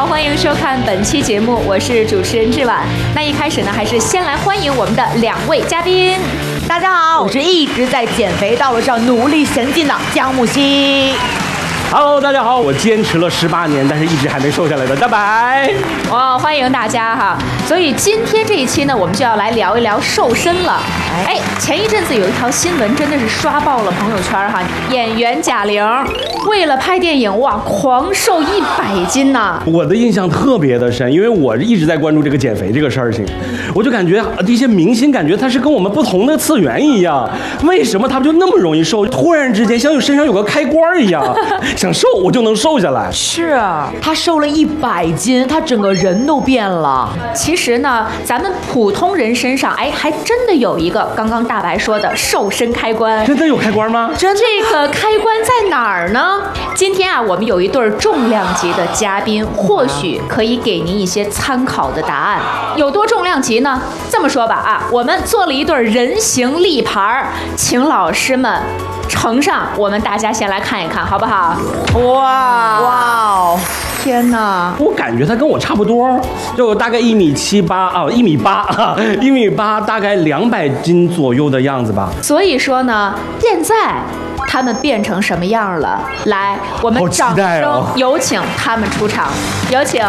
欢迎收看本期节目，我是主持人志婉。那一开始呢，还是先来欢迎我们的2位嘉宾。 大家好，我是一直在减肥道路上努力前进的姜木希。 Hello， 大家好，我坚持了18年，但是一直还没瘦下来的大白。 哇，欢迎大家哈！所以今天这一期呢，我们就要来聊一聊瘦身了。前一阵子有一条新闻真的是刷爆了朋友圈哈，演员贾玲为了拍电影哇，狂瘦100斤呐！ 我的印象特别的深，因为我一直在关注这个减肥这个事情，我就感觉这些明星感觉他是跟我们不同的次元一样，为什么他们就那么容易瘦？突然之间像有身上有个开关一样。想瘦我就能瘦下来， 是他瘦了100斤，他整个人都变了。 其实呢，咱们普通人身上，还真的有一个刚刚大白说的瘦身开关。 真的有开关吗？ 这个开关在哪儿呢？今天啊，我们有一对重量级的嘉宾，或许可以给您一些参考的答案。有多重量级呢？这么说吧啊，我们做了一对人形立牌，请老师们呈上，我们大家先来看一看，好不好？ 哇，天哪！ 我感觉他跟我差不多，就大概1.78米啊，1.8米，大概200斤左右的样子吧。 所以说呢，现在他们变成什么样了？来，我们掌声有请他们出场，有请！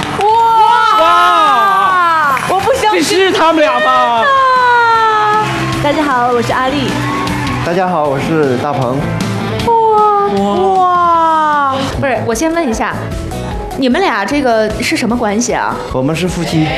哇！我不相信， 这是他们俩吧？ 大家好，我是阿丽。 大家好，我是大鹏。 哇！不是，我先问一下，你们俩这个是什么关系啊？ 我们是夫妻。